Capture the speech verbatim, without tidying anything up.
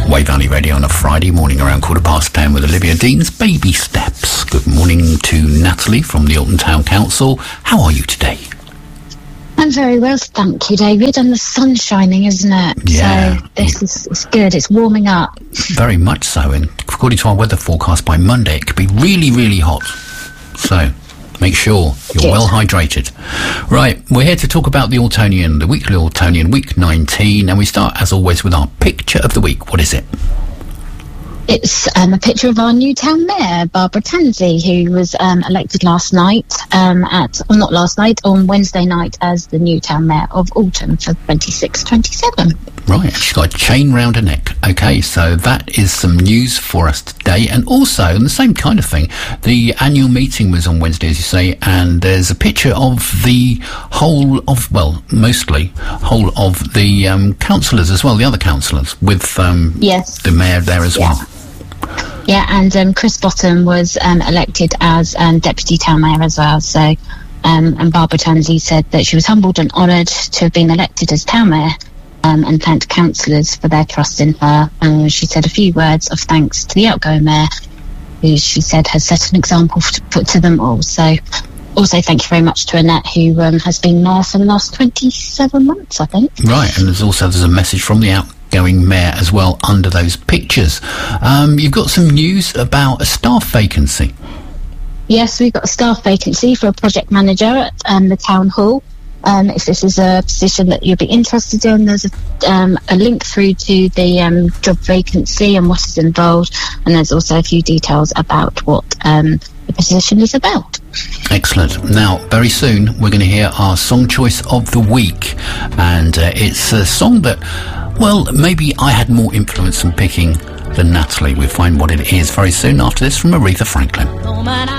Way Valley Radio on a Friday morning around quarter past ten with Olivia Dean's Baby Steps. Good morning to Natalie from the Alton Town Council. How are you today? I'm very well, thank you, David. And the sun's shining, isn't it? Yeah. So this is it's good. It's warming up. Very much so. And according to our weather forecast, by Monday it could be really, really hot. So make sure you're Good. well hydrated. Right, we're here to talk about the Altonian, the weekly Altonian, week nineteen, and we start, as always, with our picture of the week. What is it? It's um, a picture of our new town mayor, Barbara Tansey, who was um, elected last night, um, at, well, not last night, on Wednesday night as the new town mayor of Alton for twenty-six twenty-seven. Right, she's got a chain round her neck. Okay, so that is some news for us today. And also, and the same kind of thing, the annual meeting was on Wednesday, as you say, and there's a picture of the whole of, well, mostly, whole of the um, councillors as well, the other councillors, with um, Yes. the mayor there as Yeah. well. Yeah, and um, Chris Bottom was um, elected as um, deputy town mayor as well. So, um, and Barbara Tansey said that she was humbled and honoured to have been elected as town mayor, um, and thanked councillors for their trust in her. Uh, she said a few words of thanks to the outgoing mayor, who she said has set an example to put to them all. So, also thank you very much to Annette, who um, has been mayor for the last twenty-seven months, I think. Right, and there's also there's a message from the outgoing mayor as well under those pictures. Um, you've got some news about a staff vacancy. Yes, we've got a staff vacancy for a project manager at um, the town hall. Um, if this is a position that you'll be interested in, there's a, um, a link through to the um, job vacancy and what is involved, and there's also a few details about what um, the position is about. Excellent. Now, very soon, we're going to hear our song choice of the week, and uh, it's a song that, well, maybe I had more influence in picking than Natalie. We'll find what it is very soon after this from Aretha Franklin.